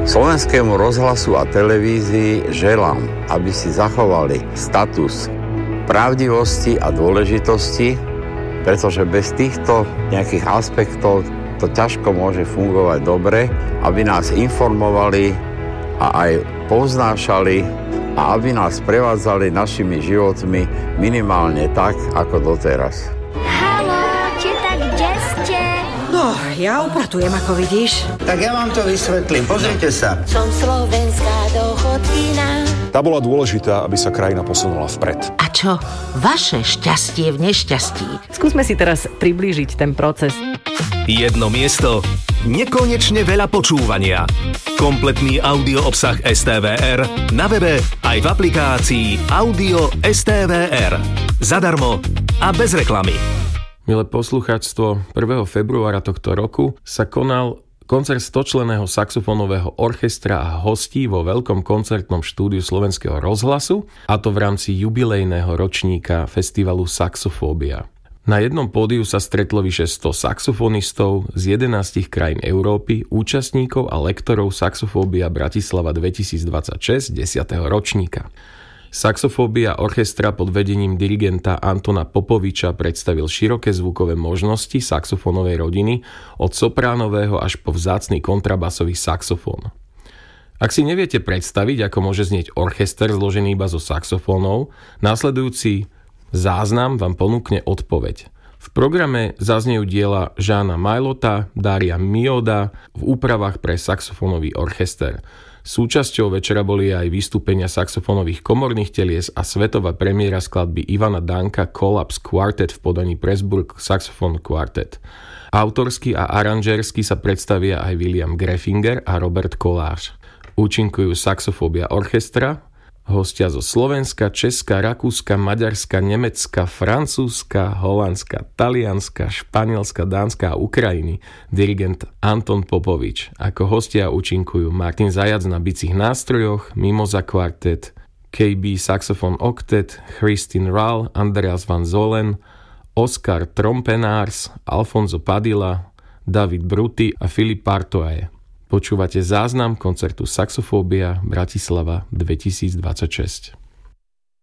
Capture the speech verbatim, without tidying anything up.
Slovenskému rozhlasu a televízii želám, aby si zachovali status pravdivosti a dôležitosti, pretože bez týchto nejakých aspektov to ťažko môže fungovať dobre, aby nás informovali a aj povznášali a aby nás prevádzali našimi životmi minimálne tak, ako doteraz. Haló, teta, kde ste? No, ja upratujem, ako vidíš. Tak ja vám to vysvetlím, pozrite sa. Som slovenská dochodkyna. Tá bola dôležitá, aby sa krajina posunula vpred. A čo vaše šťastie v nešťastí? Skúsme si teraz priblížiť ten proces. Jedno miesto, nekonečne veľa počúvania. Kompletný audio obsah es té vé er na webe aj v aplikácii Audio es té vé er. Zadarmo a bez reklamy. Milé poslucháčstvo, prvého februára tohto roku sa konal koncert stočlenného saxofónového orchestra a hostí vo veľkom koncertnom štúdiu Slovenského rozhlasu, a to v rámci jubilejného ročníka festivalu Saxofóbia. Na jednom pódiu sa stretlo vyše sto saxofonistov z jedenástich krajín Európy, účastníkov a lektorov Saxofóbia Bratislava dvetisícdvadsaťšesť desiateho ročníka. Saxofóbia orchestra pod vedením dirigenta Antona Popoviča predstavil široké zvukové možnosti saxofónovej rodiny od sopránového až po vzácny kontrabasový saxofón. Ak si neviete predstaviť, ako môže znieť orchester zložený iba zo saxofónov, následujúci záznam vám ponúkne odpoveď. V programe zaznejú diela Žána Majlota, Daria Mioda v úpravách pre saxofónový orchester. Súčasťou večera boli aj vystúpenia saxofónových komorných telies a svetová premiéra skladby Ivana Danka Collapse Quartet v podaní Pressburg Saxophone Quartet. Autorsky a aranžérsky sa predstavia aj William Grefinger a Robert Kolář. Účinkujú Saxofóbia orchestra, hostia zo Slovenska, Česka, Rakúska, Maďarska, Nemecka, Francúzska, Holandska, Talianska, Španielska, Dánska a Ukrajiny, dirigent Anton Popovič. Ako hostia účinkujú Martin Zajac na bicích nástrojoch, Mimoza Quartet, ká bé Saxophone Octet, Christine Rall, Andreas van Zolen, Oscar Trompenárs, Alfonso Padilla, David Bruty a Filip Partoaje. Počúvate záznam koncertu Saxofóbia Bratislava dvetisícdvadsaťšesť.